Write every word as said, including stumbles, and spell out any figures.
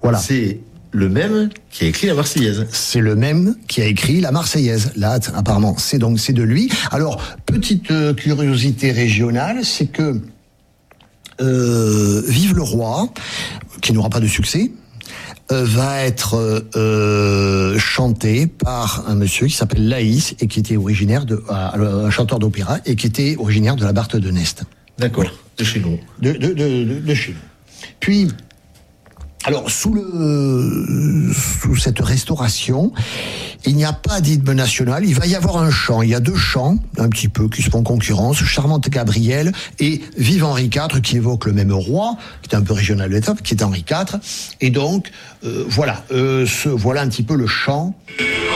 Voilà. C'est le même qui a écrit la Marseillaise. C'est le même qui a écrit la Marseillaise. Là, apparemment, c'est donc c'est de lui. Alors, petite euh, curiosité régionale, c'est que euh, Vive le Roi, qui n'aura pas de succès, euh, va être euh, chanté par un monsieur qui s'appelle Laïs et qui était originaire de euh, un chanteur d'opéra et qui était originaire de la Barthe de Nest. D'accord. De chez nous. De de de de, de chez nous. Puis alors, sous, le, sous cette restauration, il n'y a pas d'hymne national. Il va y avoir un chant. Il y a deux chants, un petit peu, qui se font concurrence. Charmante Gabrielle et Vive Henri quatre, qui évoque le même roi, qui est un peu régional de l'étape, qui est Henri quatre. Et donc, euh, voilà, euh, ce, voilà un petit peu le chant